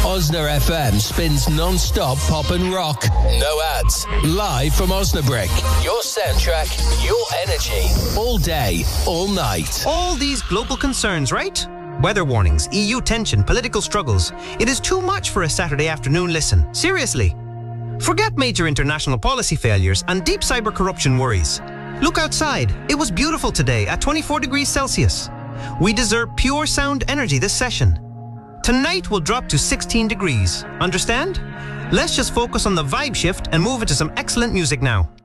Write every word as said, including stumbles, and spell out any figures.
Osna F M spins non-stop pop and rock. No ads. Live from Osnabrück. Your soundtrack, your energy. All day, all night. All these global concerns, right? Weather warnings, E U tension, political struggles. It is too much for a Saturday afternoon listen. Seriously. Forget major international policy failures and deep cyber corruption worries. Look outside. It was beautiful today at twenty-four degrees Celsius. We deserve pure sound energy this session. Tonight will drop to sixteen degrees. Understand? Let's just focus on the vibe shift and move into some excellent music now.